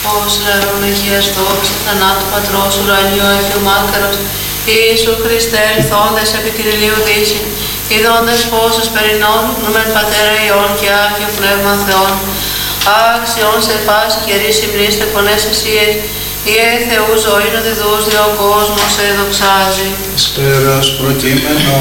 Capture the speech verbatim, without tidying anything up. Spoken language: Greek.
Ως λαρών Αγίας δόξα, θανάτου Πατρός ουρανιού Αγίου Μάκαρος, Ιησού Χριστέ ελθόντες επί την ηλίου δύση, ειδώντες φως περινών, νούμεν Πατέρα Υιόν και Άγιο Πνεύμα Θεόν, άξιον σε πάση καιρής υμνής τεπονές εσίες, Ιε Θεού ζωήν ο διδούς δι' ο κόσμος σε δοξάζει. Σπέρας προκείμενο